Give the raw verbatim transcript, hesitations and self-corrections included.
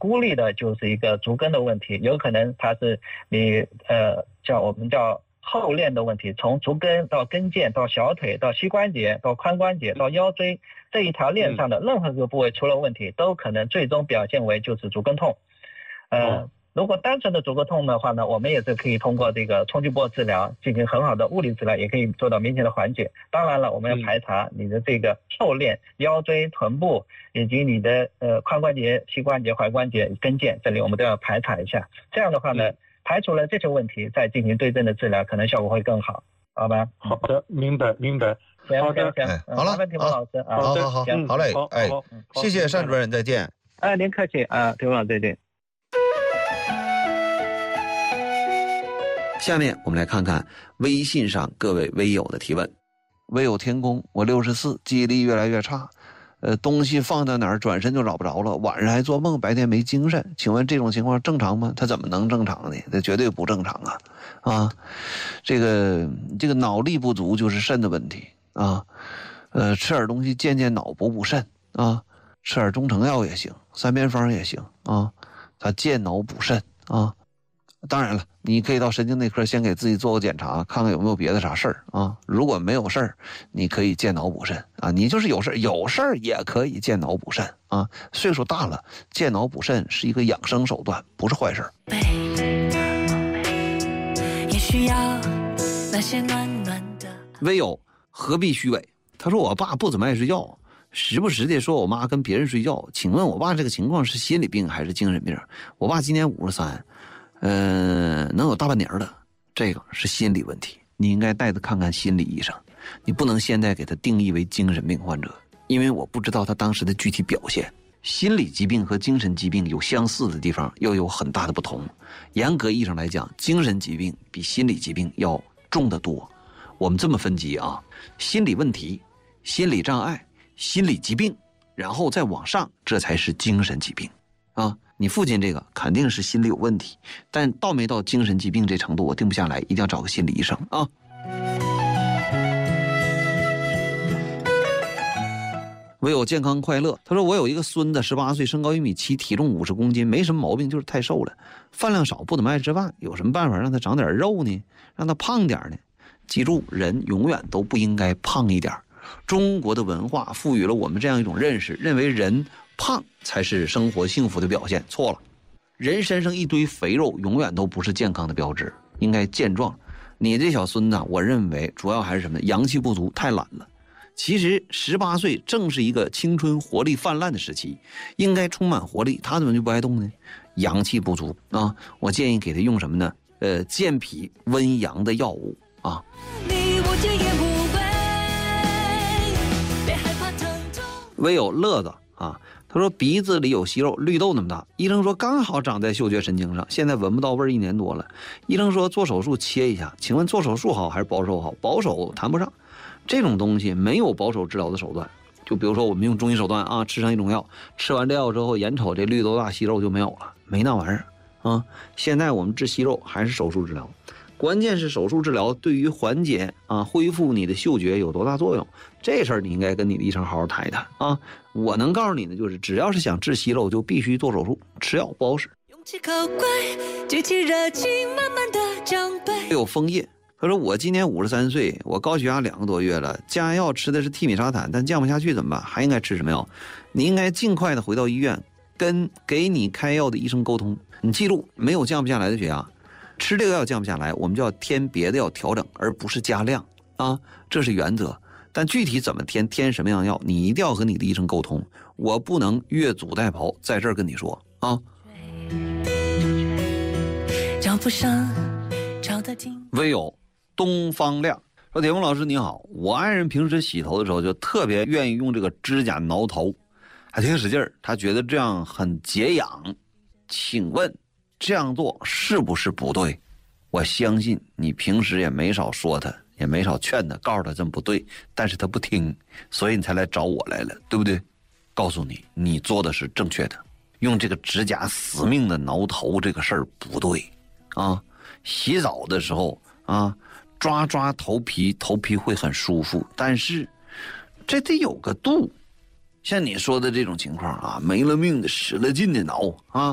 孤立的就是一个足跟的问题，有可能它是你呃叫我们叫后链的问题，从足跟到跟腱到小腿到膝关节到髋关节到腰椎这一条链上的任何一个部位出了问题，都可能最终表现为就是足跟痛。呃，如果单纯的足跟痛的话呢，我们也是可以通过这个冲击波治疗进行很好的物理治疗，也可以做到明显的缓解。当然了，我们要排查你的这个后链、腰椎、臀部以及你的呃髋关节、膝关节、踝关节、跟腱，这里我们都要排查一下。这样的话呢，排除了这些问题，再进行对症的治疗，可能效果会更好，好吧？ 好的，明白明白。 好的，行， 好了， 麻烦提问老师啊， 好好好，好嘞，哎，谢谢单主任，再见。 哎，您客气啊，提问老师再见。 下面我们来看看微信上各位微友的提问。微友天宫，我六十四，记忆力越来越差，呃，东西放到哪儿转身就找不着了，晚上还做梦，白天没精神，请问这种情况正常吗？他怎么能正常呢？这绝对不正常啊！啊，这个这个脑力不足就是肾的问题啊，呃，吃点东西健健脑，补补肾啊，吃点中成药也行，三边方也行啊，它健脑补肾啊。当然了，你可以到神经内科先给自己做个检查，看看有没有别的啥事儿啊。如果没有事儿，你可以健脑补肾啊。你就是有事儿，有事儿也可以健脑补肾啊。岁数大了，健脑补肾是一个养生手段，不是坏事儿。也需要那些暖暖的。唯有何必虚伪？他说我爸不怎么爱睡觉，时不时的说我妈跟别人睡觉。请问我爸这个情况是心理病还是精神病？我爸今年五十三。呃，能有大半年了，这个是心理问题，你应该带他看看心理医生。你不能现在给他定义为精神病患者，因为我不知道他当时的具体表现。心理疾病和精神疾病有相似的地方，又有很大的不同。严格意义上来讲，精神疾病比心理疾病要重得多。我们这么分级啊，心理问题、心理障碍、心理疾病，然后再往上，这才是精神疾病啊。你父亲这个肯定是心理有问题，但到没到精神疾病这程度我定不下来，一定要找个心理医生啊。唯有健康快乐，他说我有一个孙子十八岁，身高一米七，体重五十公斤，没什么毛病，就是太瘦了，饭量少，不怎么爱吃饭，有什么办法让他长点肉呢？让他胖点呢？记住，人永远都不应该胖一点。中国的文化赋予了我们这样一种认识，认为人胖才是生活幸福的表现，错了。人身上一堆肥肉永远都不是健康的标志，应该健壮。你这小孙子，我认为主要还是什么呢？阳气不足，太懒了。其实十八岁正是一个青春活力泛滥的时期，应该充满活力，他怎么就不爱动呢？阳气不足啊！我建议给他用什么呢？呃，健脾温阳的药物啊。唯有乐子啊，他说鼻子里有息肉，绿豆那么大，医生说刚好长在嗅觉神经上，现在闻不到味儿一年多了。医生说做手术切一下，请问做手术好还是保守好？保守谈不上，这种东西没有保守治疗的手段。就比如说我们用中医手段啊，吃上一种药，吃完这药之后，眼瞅这绿豆大息肉就没有了，没那玩意儿啊。现在我们治息肉还是手术治疗。关键是手术治疗对于缓解啊恢复你的嗅觉有多大作用，这事儿你应该跟你的医生好好谈一谈啊。我能告诉你的就是，只要是想治息肉就必须做手术，吃药不好使。有枫叶，他说我今年五十三岁，我高血压两个多月了，降压药吃的是替米沙坦，但降不下去怎么办？还应该吃什么药？你应该尽快的回到医院，跟给你开药的医生沟通。你记住，没有降不下来的血压。吃这个药降不下来，我们就要添别的药调整，而不是加量啊，这是原则。但具体怎么添，添什么样的药，你一定要和你的医生沟通。我不能越俎代庖，在这儿跟你说啊。唯有东方亮说：“铁峰老师你好，我爱人平时洗头的时候就特别愿意用这个指甲挠头，还挺使劲儿，他觉得这样很解痒，请问这样做是不是不对？我相信你平时也没少说他，也没少劝他，告诉他这么不对，但是他不听，所以你才来找我来了，对不对？告诉你，你做的是正确的，用这个指甲死命的挠头这个事儿不对啊。洗澡的时候啊，抓抓头皮，头皮会很舒服，但是这得有个度。像你说的这种情况啊，没了命的使了劲的挠啊。